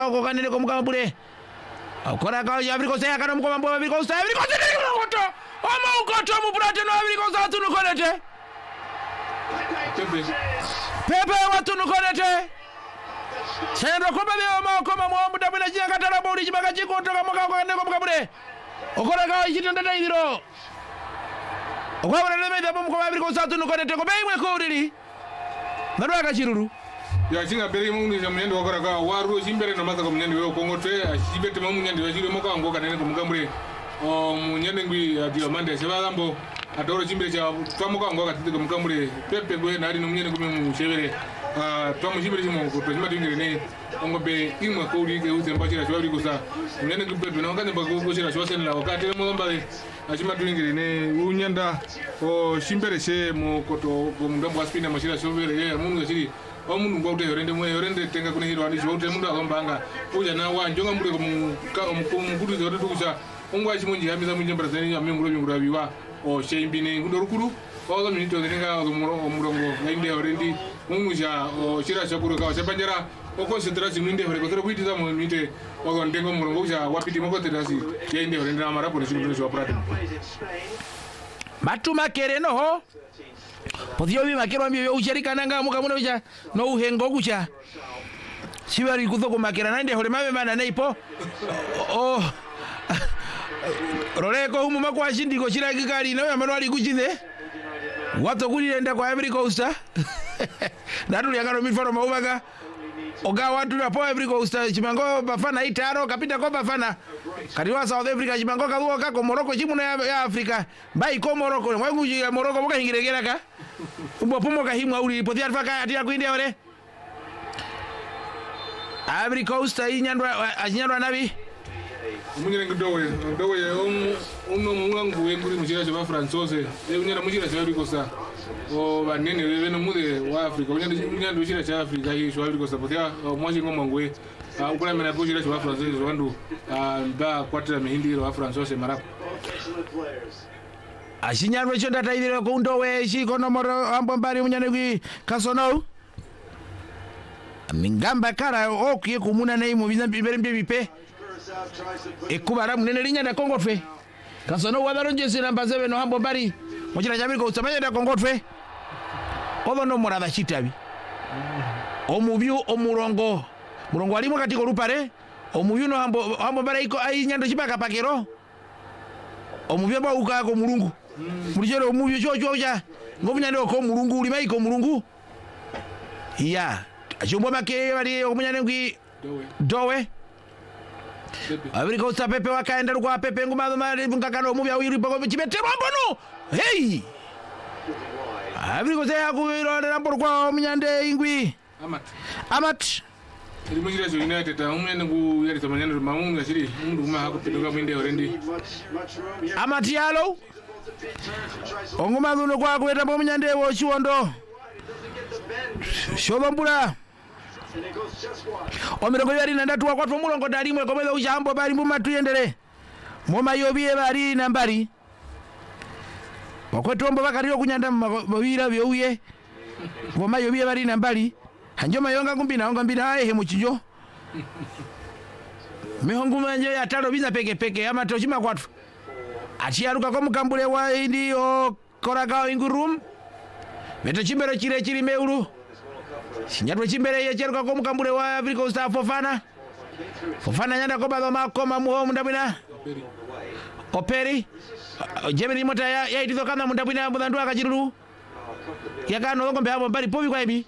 ko kanene ko mukambule okora ka Ivory Coast yakana mukomambo Ivory Coast ngoto oma ukoto mu prate no Ivory Coast tunu konete Pepe watunu konete Sendo komba leo makoma mu dabula jinga katara bodi jibaga chikoto kamoka ko kanene ko mukambule okora ka yitenda ndayiro okwabona lemeda bomu ko Ivory Coast tunu konete ko beimwe ko uriri Naraka chiruru ya singa beri mungu ni jamuyendo wakora ka waru simbere no mata ko munyandi we kongote asibete munyandi we jiro moka ngoka nene ko mukambule munyandi ngwi diamande sebagambo adoro simbere cha twamuka ngoka titi ko mukambule pepe gwe nari no munyandi ko mu chebere twamu simbere mo ko to simati ngire ne ngobe imwe ko uri ke uze mbachira chwa bikusa munyandi ko pepe no kane bago ko chira chwa senla wakati mo mbale achimati ngire ne unyanda o simbere she mo koto ko mudambo aspina mashira chobere ye mungu chiri omuntu ngwaude yorende mwe yorende tenga kune hiro andi jote mundu akombanga uja na wanjonga mbure ko mukudu zote tukusha ongwa chimunji yamiza munje Brazil ya menguro biwa o sheimbine ngudorukuru ozo minito ngenga omurongo ngainde yorendi munguja o chira chakuru ka chapanjara oko sitra chiminde hore kotero kuitiza mu mite ozo ndengo murongo uja wapiti moko terasi yainde yorende na marapo chimune chwa prade Matuma kereno ho Podio bi makero mbio ucherika nanga mukamuna ucha no uhengo kucha Sibari kuthoko makera nande hore mabe mana neipo Roreko humu makwa shindiko chiraki kali nawe amanwali kuchithe Wato kulirenda kwa Ivory Coast Natu yakano mifano maubaka Oga watu na po Ivory Coast chimango bafana itaro kapita ko bafana Kariwa South Africa chimango kaduwa kako Morocco chimuna ya Afrika Bai ko Morocco mwangu ya Morocco muka hingiregera ka Umbopumo ka himwa uli pothi alfaka atia kuindia ore Ivory Coast inyandwa nabi Munyere ndowe uno mwangu wenguri muchira cha Francose unyera muchira cha Ivory Coast o banene wewe no mude wa Afrika unyanda muchira cha Afrika hii shwa Ivory Coast pothia mwaji ngoma ngwe ukula mena kuchira cha Francose wandu ba kwatira mihindi wa Francose marapo Ashinyarwe chonda taidire ko ndowe shikono moro ambombari munyane kwi kasono Mingamba kara okie kumuna nei mu bizambire bipe Ekubara munene linya na Kongotwe Kasono wadaronje sina mbazebe no ambombari muchira chamiri ko usamanya da Kongotwe Obo no morada chitabi Omubyu omurongo alimo katiko rupare omubyu no ambombari iko ainyando chipaka pakero Omubyu ba ukako mulungu Mulijero omubyu chocha ngomunyane ko mulungu uli mai ko mulungu Ya Achumbo make bali omunyane ngwi dowe Ivory Coast Pepe wakaenda kwa Pepe nguma mali ngakano omubyu awiri bako chibete bombono hey Ivory Coast yakuiro rambo kwa omunyande ingwi Amat Munyira zo United umene ku yari tamanyana mamunga chiri mundu kuma hakupetuka mwinde orendi Amat yalo Onguma dhuno kwa kuweta omunyande wo chiwondo Shobombula Omiroko yari nandatu wa kwatu mulongo dalimwe komeza uchambo bali mbuma tuyendere Moma yobiye bali nambari Wakwetu ombo bakariyo kunyanda mabira byouye Moma yobiye bali nambari Hanjoma yonga ngumbina ehe muchijo Mihonguma nje ya talo biza peke ama toshima kwatu Achiaruka kwa mukambule wa indi o korakao ingurum Meto chimbero chiri meuru Sinyatwe chimbere ye cheruka kwa mukambule wa Ivory Coast Fofana nyanda kwa badho makoma muho mundabina Operi Jemini mota ya itizo kama mundabina mudandua kachirulu Yakano longo mbe habo mbari povi kwa ibi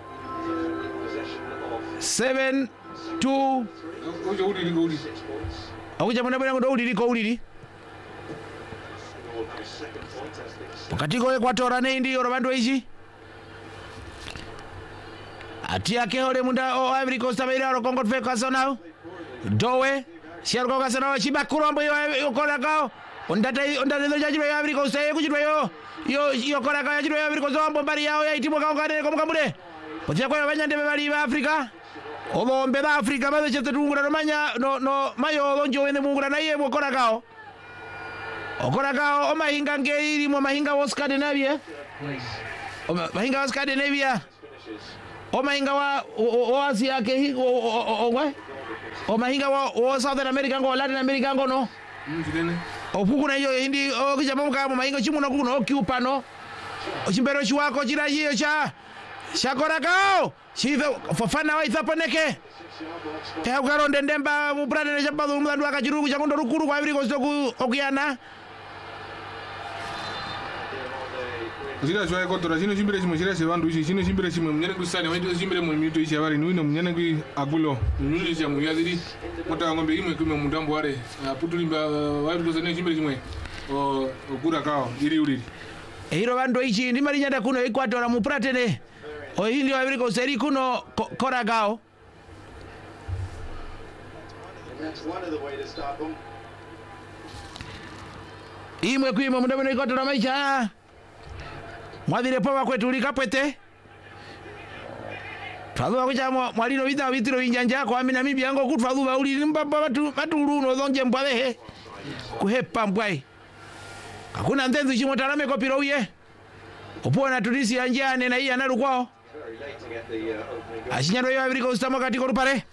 7-2 Akuja mundabina kudo ulili Wakatiko Ekwatora neindi orobando ishi Atia kehore munda o Ivory Coast abeira ro Kongotwe kasonao Dowe siaruko kasonao chibakurombo yo kolakao ondata jajibe ya Ivory Coast kuchitwa yo kolakao yachitwa ya Ivory Coast ambombari yao ya itimo kaongane komukambule Potia kwa banyande bali ba Afrika Obombe ba Afrika baze chete tungura romanya no mayo lonjo wene mungura na yebo kolakao Okorakao omahinga ngeiri mo mahinga wa Scandinavia Mahinga wa Scandinavia Omahinga wa Asia ke hi o mahinga wo Southern America ngo Latin America ngo no Chidene. opukuna iyo hindi o kijama mukamo mahinga chimuno kuno okupano ochimbero chiwako chira yiyo cha Koragao chitho Fofana wa ithaponeke ukaro ndendemba mubrane ne chapado mlandu akachiruku chakondo rukuru kwa Ivory Coast okuyana Zira chwa kotora chino chimbere chimwe chira sevandu ichi chino chimbere chimwe munyane kusanya waito chimbere mu minuto ichi avari nuino munyane ku agulo minuto cha muyadiri mota ngombe imwe kumwe mundambo ware putulimba waito zane chimbere chimwe Koragao iri uriri hiro vandu ichi ndimari nyanda kuno ikwatora mupratene o hindi wa Ivory Coast iri kuno Koragao. Imwe kuimwe mundambo ikwatora maisha mwadhire powa kwetu likapwete twadhuwa kucha mwalino vita vitiro vinjanja kwa amina mibi yango kutwadhuwa uli mbaba watu uluno dhonje mbwadehe kuhepa mbwai hakuna ndenzu chimotarame kopiro uye upuwa na turisi ya njane na iya naru kwao ashinyaro yo Ivory Coast mo katiko rupare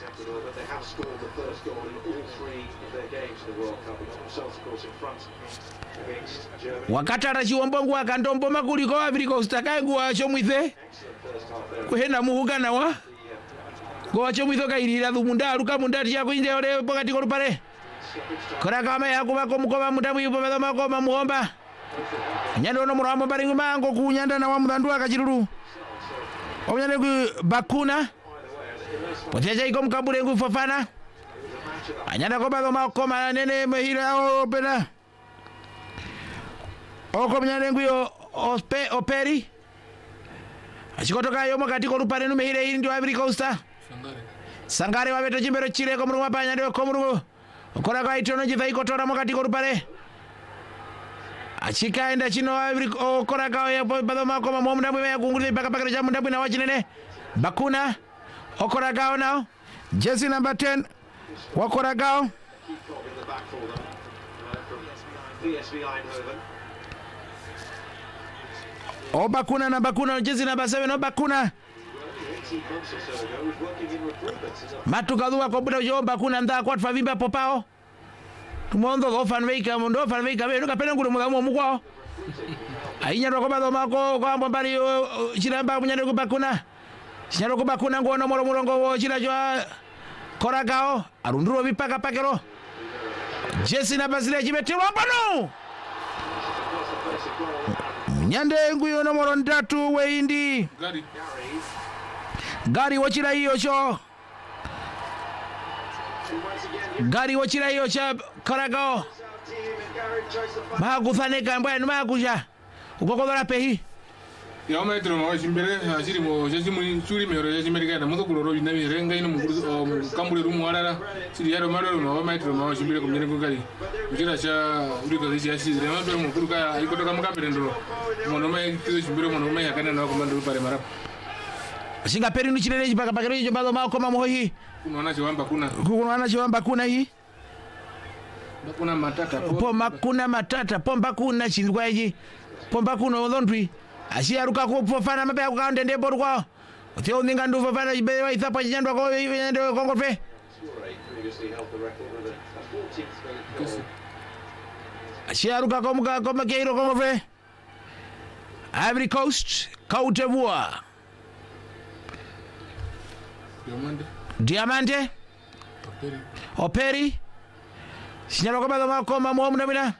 wakatara chiwombongu akandombo makuliko Ivory Coast akaenguwa chomwithe kuhena muhugana wa gowa chomwithe kairira dhumunda aluka mundati chako inde ole pokati korupare Koragao yaku bako mukoma mutamu yupo bedo makoma muomba nyando no murambo baringu mango kunyanda na wa mudhandu akachiruru omnyane ku Bakuna poteja iko mkabule ngu Fofana anyanda ko bedo makoma nene mehira o pena oko mnyane ngu yo Operi achikotoka yomo katiko rupare no mehira iri ndio Ivory Coast Sangare wa beto chimbero chile ko murumwa panya ndio ko murumwa Koragao itono jitha ikotora mokati korupare achika enda chino Koragao ya bado makoma momda mwe kunguli paka paka cha munda na wachinene Bakuna Koragao now jersey number 10 wa Koragao Bakuna na Bakuna jersey number 7 Bakuna matukadhuwa kwa buda yo Bakuna nda kwa tfavimba popao tumondo go fanveika mondo fanveika be nokapena ngure mudamu mukwao ainya roko bado mako kwa mbambari chiramba munyane ku Bakuna chinyaro ku Bakuna ngono moro murongo wo chira jwa Koragao arunduro bipaka pakero jesi na basile chimetirwa pano munyande nguyo no moro ndatu weindi Gari wachira hiyo cho Gari wachira hiyo cha Koragao Mahakuthaneka mbaya numakusha ukokodora pehi ya maitro ma chimbere achiri mo jezimu churi mero jezimerika na muzo kuloro bina birenga ino mukuru kambule rumu warara chiri yaro maro ma maitro ma chimbere kumjene kugari mujira cha uriko zichi asiri ma ndo mukuru ka ikotoka mukapere ndoro mono mai tizo chimbere mono mai yakana na komando pare marapo singa peri ni chirene chipaka pakero hicho bado makoma mohi kunaona chiwamba kuna hii Bakuna matata makuna matata pomba kuna chindwa hii pomba kuna odondwi ashiaruka ko Fofana mabe akandende borwa oteo ninga ndu Fofana ibe wa ithapa nyandwa ko yende kongofe ashiaruka ko muka ko makeiro kongofe Ivory Coast Côte d'Ivoire Diamante Operi sinyalo kama doma koma mo mnamina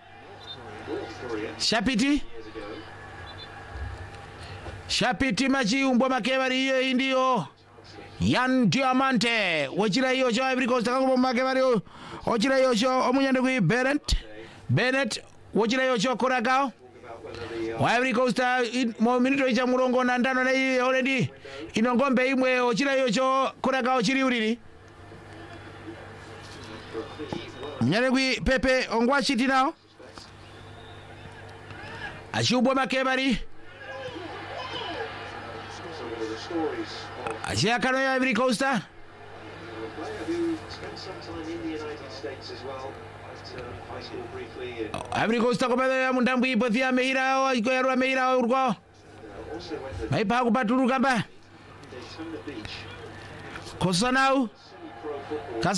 Shapiti machi umbo makebari hiyo ndio Yan Diamante wachira hiyo cho Ivory Coast kango makebari wachira hiyo cho omunyande ku Bennett wachira hiyo cho Koragao Ivory Coast mo minuto icha murongo na ndano na hii already inongombe imwe ochira hiyo cho Koragao chiri uriri mnyane ku Pepe ongwa chiti nao ashubwa makebari ashia kano ya Ivory Coast Ivory Coast ko bado ya mundambu ipothia meira o iko yarua meira urgo mai pa ku paturu kamba kosanau ka